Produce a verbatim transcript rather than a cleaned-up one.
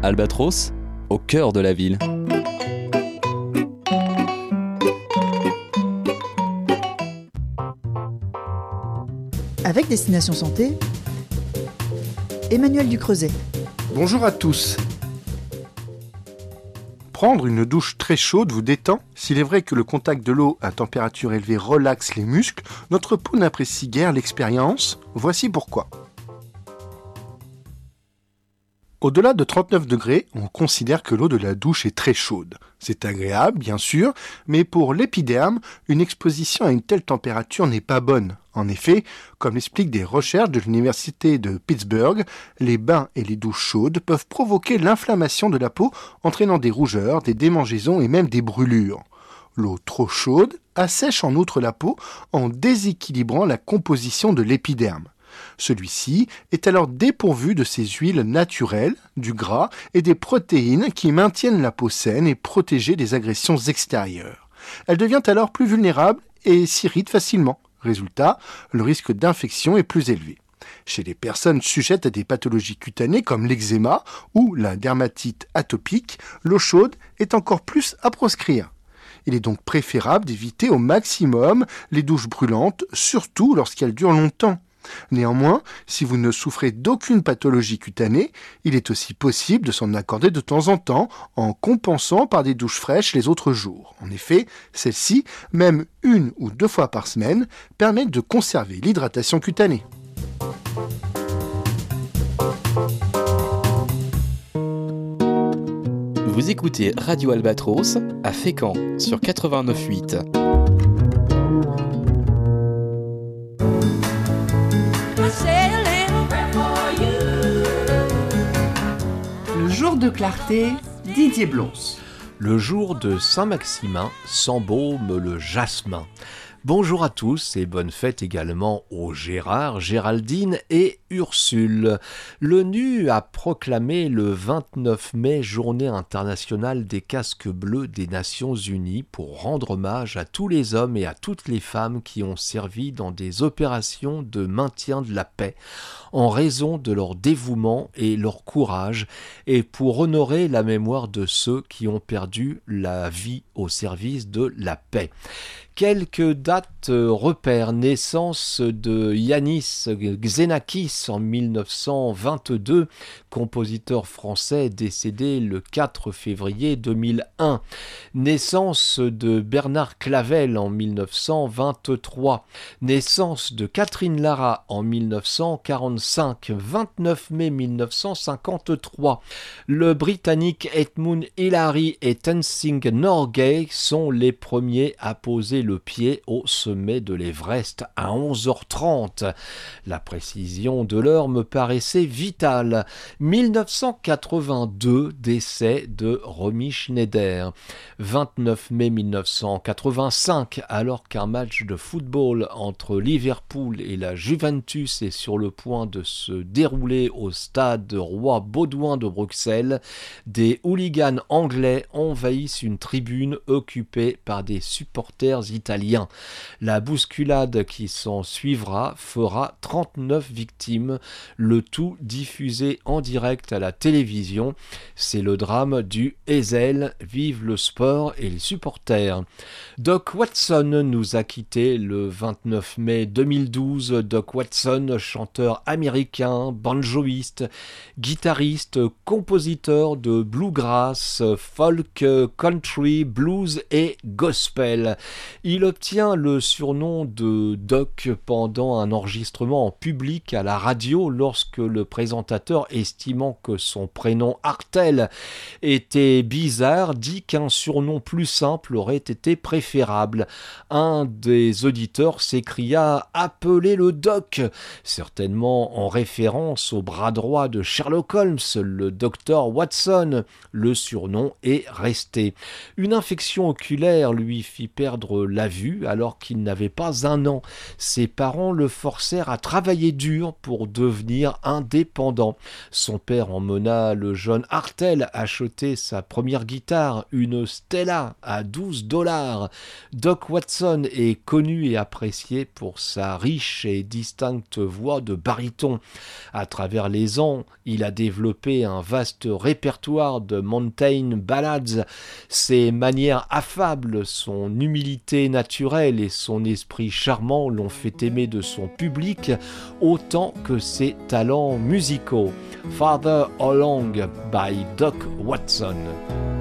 Albatros, au cœur de la ville. Avec Destination Santé, Emmanuel Ducreuset. Bonjour à tous. Prendre une douche très chaude vous détend. S'il est vrai que le contact de l'eau à température élevée relaxe les muscles, notre peau n'apprécie guère l'expérience. Voici pourquoi. Au-delà de trente-neuf degrés, on considère que l'eau de la douche est très chaude. C'est agréable, bien sûr, mais pour l'épiderme, une exposition à une telle température n'est pas bonne. En effet, comme l'expliquent des recherches de l'université de Pittsburgh, les bains et les douches chaudes peuvent provoquer l'inflammation de la peau, entraînant des rougeurs, des démangeaisons et même des brûlures. L'eau trop chaude assèche en outre la peau en déséquilibrant la composition de l'épiderme. Celui-ci est alors dépourvu de ses huiles naturelles, du gras et des protéines qui maintiennent la peau saine et protégée des agressions extérieures. Elle devient alors plus vulnérable et s'irrite facilement. Résultat, le risque d'infection est plus élevé. Chez les personnes sujettes à des pathologies cutanées comme l'eczéma ou la dermatite atopique, l'eau chaude est encore plus à proscrire. Il est donc préférable d'éviter au maximum les douches brûlantes, surtout lorsqu'elles durent longtemps. Néanmoins, si vous ne souffrez d'aucune pathologie cutanée, il est aussi possible de s'en accorder de temps en temps en compensant par des douches fraîches les autres jours. En effet, celles-ci, même une ou deux fois par semaine, permettent de conserver l'hydratation cutanée. Vous écoutez Radio Albatros à Fécamp sur quatre-vingt-neuf virgule huit. Le jour de clarté, Didier Blons. Le jour de Saint-Maximin s'embaume le jasmin. Bonjour à tous et bonne fête également aux Gérard, Géraldine et Ursule. L'ONU a proclamé le vingt-neuf mai Journée internationale des casques bleus des Nations Unies pour rendre hommage à tous les hommes et à toutes les femmes qui ont servi dans des opérations de maintien de la paix en raison de leur dévouement et leur courage et pour honorer la mémoire de ceux qui ont perdu la vie au service de la paix. Quelques dates repères. Naissance de Yanis Xenakis en mille neuf cent vingt-deux, compositeur français décédé le quatre février deux mille un. Naissance de Bernard Clavel en mille neuf cent vingt-trois. Naissance de Catherine Lara en mille neuf cent quarante-cinq. vingt-neuf mai mille neuf cent cinquante-trois. Le Britannique Edmund Hillary et Tenzing Norgay sont les premiers à poser le pied au sommet de l'Everest à onze heures trente. La précision de l'heure me paraissait vitale. mille neuf cent quatre-vingt-deux, décès de Romy Schneider. vingt-neuf mai mille neuf cent quatre-vingt-cinq, alors qu'un match de football entre Liverpool et la Juventus est sur le point de se dérouler au stade Roi Baudouin de Bruxelles, des hooligans anglais envahissent une tribune occupée par des supporters italiens. La bousculade qui s'en suivra fera trente-neuf victimes, le tout diffusé en direct à la télévision. C'est le drame du Ezel, vive le sport et les supporters. Doc Watson nous a quittés le vingt-neuf mai deux mille douze. Doc Watson, chanteur américain, banjoïste, guitariste, compositeur de bluegrass, folk, country, blues et gospel. Il obtient le surnom de Doc pendant un enregistrement en public à la radio lorsque le présentateur, estimant que son prénom Hartel était bizarre, dit qu'un surnom plus simple aurait été préférable. Un des auditeurs s'écria « Appelez le Doc !» certainement en référence au bras droit de Sherlock Holmes, le docteur Watson. Le surnom est resté. Une infection oculaire lui fit perdre l'a vu alors qu'il n'avait pas un an. Ses parents le forcèrent à travailler dur pour devenir indépendant. Son père emmena le jeune Hartel acheter sa première guitare, une Stella à douze dollars. Doc Watson est connu et apprécié pour sa riche et distincte voix de baryton. À travers les ans, il a développé un vaste répertoire de mountain ballads. Ses manières affables, son humilité naturelle et son esprit charmant l'ont fait aimer de son public autant que ses talents musicaux. Farther Along by Doc Watson.